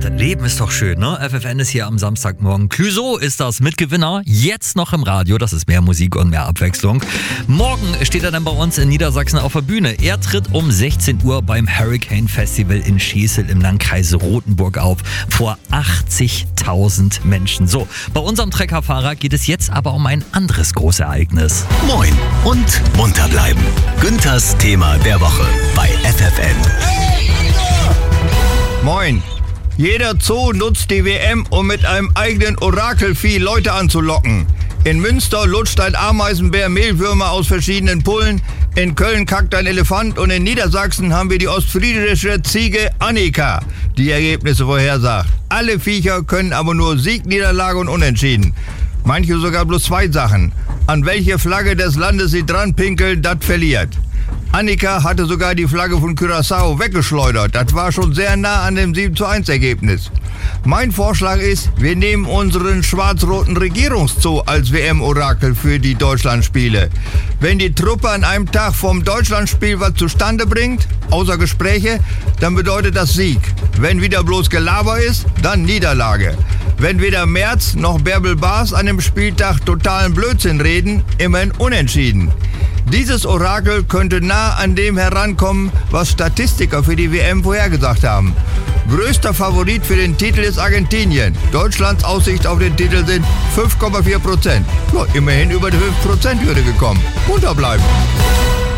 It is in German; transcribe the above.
Leben ist doch schön, ne? FFN ist hier am Samstagmorgen. Clouseau ist das Mitgewinner, jetzt noch im Radio. Das ist mehr Musik und mehr Abwechslung. Morgen steht er dann bei uns in Niedersachsen auf der Bühne. Er tritt um 16 Uhr beim Hurricane Festival in Schesel im Landkreis Rothenburg auf. Vor 80.000 Menschen. So, bei unserem Treckerfahrer geht es jetzt aber um ein anderes Großereignis. Moin und munter bleiben. Günthers Thema der Woche bei FFN. Moin. Jeder Zoo nutzt die WM, um mit einem eigenen Orakelvieh Leute anzulocken. In Münster lutscht ein Ameisenbär Mehlwürmer aus verschiedenen Pullen, in Köln kackt ein Elefant und in Niedersachsen haben wir die ostfriesische Ziege Annika, die Ergebnisse vorhersagt. Alle Viecher können aber nur Sieg, Niederlage und Unentschieden. Manche sogar bloß 2 Sachen. An welche Flagge des Landes sie dran pinkeln, das verliert. Annika hatte sogar die Flagge von Curaçao weggeschleudert. Das war schon sehr nah an dem 7:1 Ergebnis. Mein Vorschlag ist, wir nehmen unseren schwarz-roten Regierungszoo als WM-Orakel für die Deutschlandspiele. Wenn die Truppe an einem Tag vom Deutschlandspiel was zustande bringt, außer Gespräche, dann bedeutet das Sieg. Wenn wieder bloß Gelaber ist, dann Niederlage. Wenn weder Merz noch Bärbel Baas an dem Spieltag totalen Blödsinn reden, immerhin unentschieden. Dieses Orakel könnte nah an dem herankommen, was Statistiker für die WM vorhergesagt haben. Größter Favorit für den Titel ist Argentinien. Deutschlands Aussicht auf den Titel sind 5,4%. Ja, immerhin über die 5%-Hürde gekommen. Munter bleiben.